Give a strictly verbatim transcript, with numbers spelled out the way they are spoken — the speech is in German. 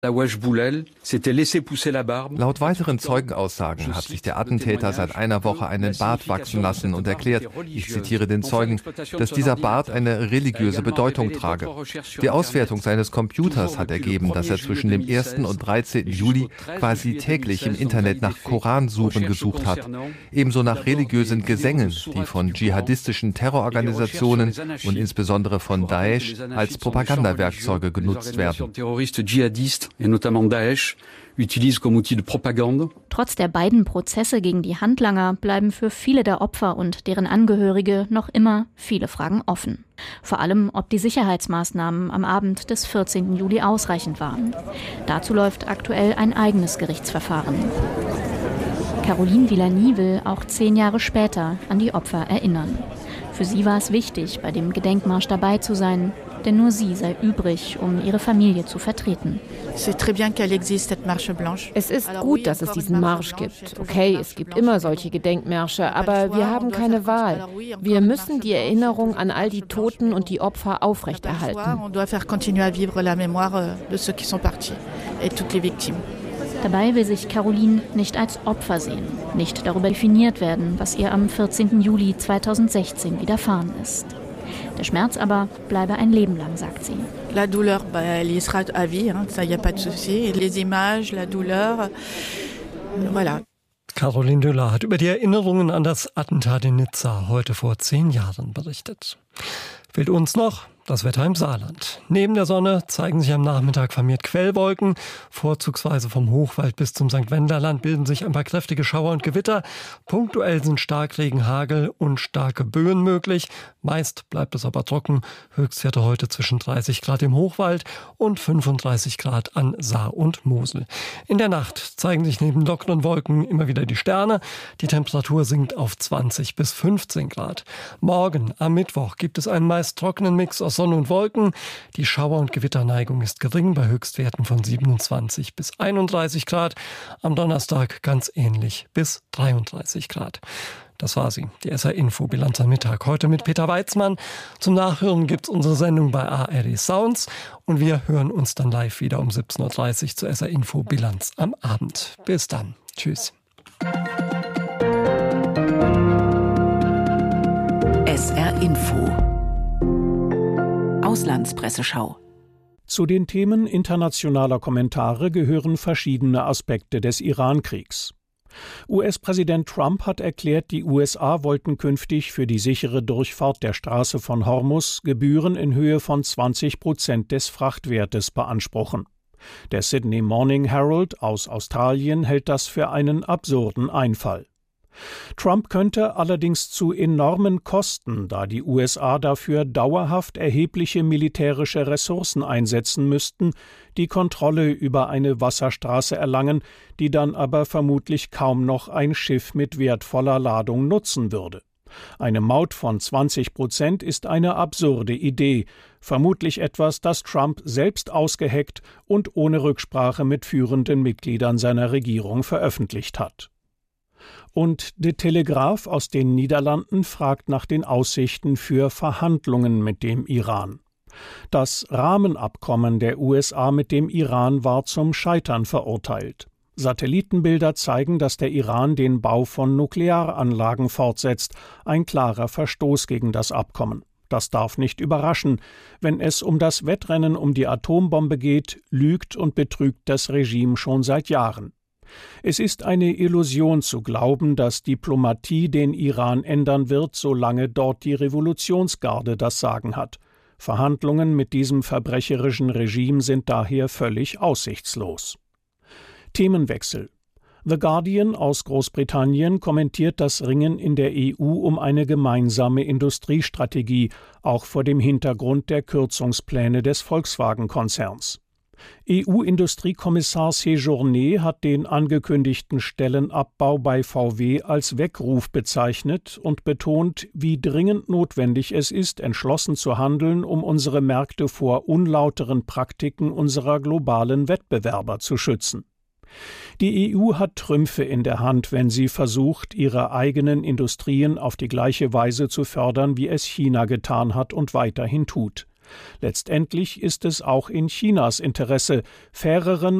Laut weiteren Zeugenaussagen hat sich der Attentäter seit einer Woche einen Bart wachsen lassen und erklärt, ich zitiere den Zeugen, dass dieser Bart eine religiöse Bedeutung trage. Die Auswertung seines Computers hat ergeben, dass er zwischen dem ersten und dreizehnten Juli quasi täglich im Internet nach Koransuren gesucht hat. Ebenso nach religiösen Gesängen, die von dschihadistischen Terrororganisationen und insbesondere von Daesh als Propagandawerkzeuge genutzt werden. et notamment Daesh, utilise comme outil de propagande. Trotz der beiden Prozesse gegen die Handlanger bleiben für viele der Opfer und deren Angehörige noch immer viele Fragen offen. Vor allem, ob die Sicherheitsmaßnahmen am Abend des vierzehnten Juli ausreichend waren. Dazu läuft aktuell ein eigenes Gerichtsverfahren. Caroline Villani will auch zehn Jahre später an die Opfer erinnern. Für sie war es wichtig, bei dem Gedenkmarsch dabei zu sein, denn nur sie sei übrig, um ihre Familie zu vertreten. Es ist gut, dass es diesen Marsch gibt. Okay, es gibt immer solche Gedenkmärsche, aber wir haben keine Wahl. Wir müssen die Erinnerung an all die Toten und die Opfer aufrechterhalten. Dabei will sich Caroline nicht als Opfer sehen, nicht darüber definiert werden, was ihr am vierzehnten Juli zweitausendsechzehn widerfahren ist. Der Schmerz aber bleibe ein Leben lang, sagt sie. La douleur, bah, elle y sera à vie, hein, ça y a pas de souci. Les images, la douleur, voilà. Caroline Döhler hat über die Erinnerungen an das Attentat in Nizza heute vor zehn Jahren berichtet. Fehlt uns noch das Wetter im Saarland. Neben der Sonne zeigen sich am Nachmittag vermehrt Quellwolken. Vorzugsweise vom Hochwald bis zum Sankt Wendlerland bilden sich ein paar kräftige Schauer und Gewitter. Punktuell sind Starkregen, Hagel und starke Böen möglich. Meist bleibt es aber trocken. Höchstwerte heute zwischen dreißig Grad im Hochwald und fünfunddreißig Grad an Saar und Mosel. In der Nacht zeigen sich neben lockeren Wolken immer wieder die Sterne. Die Temperatur sinkt auf zwanzig bis fünfzehn Grad. Morgen am Mittwoch gibt es einen meist trockenen Mix aus Sonne und Wolken. Die Schauer- und Gewitterneigung ist gering bei Höchstwerten von siebenundzwanzig bis einunddreißig Grad. Am Donnerstag ganz ähnlich bis dreiunddreißig Grad. Das war sie, die S R-Info-Bilanz am Mittag. Heute mit Peter Weizmann. Zum Nachhören gibt's unsere Sendung bei A R D Sounds. Und wir hören uns dann live wieder um siebzehn Uhr dreißig zur S R-Info-Bilanz am Abend. Bis dann. Tschüss. S R-Info Auslandspresseschau. Zu den Themen internationaler Kommentare gehören verschiedene Aspekte des Iran-Kriegs. U S-Präsident Trump hat erklärt, die U S A wollten künftig für die sichere Durchfahrt der Straße von Hormuz Gebühren in Höhe von zwanzig Prozent des Frachtwertes beanspruchen. Der Sydney Morning Herald aus Australien hält das für einen absurden Einfall. Trump könnte allerdings zu enormen Kosten, da die U S A dafür dauerhaft erhebliche militärische Ressourcen einsetzen müssten, die Kontrolle über eine Wasserstraße erlangen, die dann aber vermutlich kaum noch ein Schiff mit wertvoller Ladung nutzen würde. Eine Maut von zwanzig Prozent ist eine absurde Idee, vermutlich etwas, das Trump selbst ausgeheckt und ohne Rücksprache mit führenden Mitgliedern seiner Regierung veröffentlicht hat. Und De Telegraaf aus den Niederlanden fragt nach den Aussichten für Verhandlungen mit dem Iran. Das Rahmenabkommen der U S A mit dem Iran war zum Scheitern verurteilt. Satellitenbilder zeigen, dass der Iran den Bau von Nuklearanlagen fortsetzt, ein klarer Verstoß gegen das Abkommen. Das darf nicht überraschen. Wenn es um das Wettrennen um die Atombombe geht, lügt und betrügt das Regime schon seit Jahren. Es ist eine Illusion zu glauben, dass Diplomatie den Iran ändern wird, solange dort die Revolutionsgarde das Sagen hat. Verhandlungen mit diesem verbrecherischen Regime sind daher völlig aussichtslos. Themenwechsel. The Guardian aus Großbritannien kommentiert das Ringen in der E U um eine gemeinsame Industriestrategie, auch vor dem Hintergrund der Kürzungspläne des Volkswagen-Konzerns. E U-Industriekommissar Séjourné hat den angekündigten Stellenabbau bei V W als Weckruf bezeichnet und betont, wie dringend notwendig es ist, entschlossen zu handeln, um unsere Märkte vor unlauteren Praktiken unserer globalen Wettbewerber zu schützen. Die E U hat Trümpfe in der Hand, wenn sie versucht, ihre eigenen Industrien auf die gleiche Weise zu fördern, wie es China getan hat und weiterhin tut. Letztendlich ist es auch in Chinas Interesse, faireren